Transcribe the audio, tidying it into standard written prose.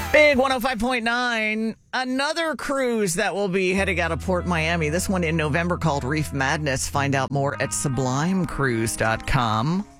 Big 105.9. Another cruise that will be heading out of Port Miami. This one in November called Reef Madness. Find out more at sublimecruise.com.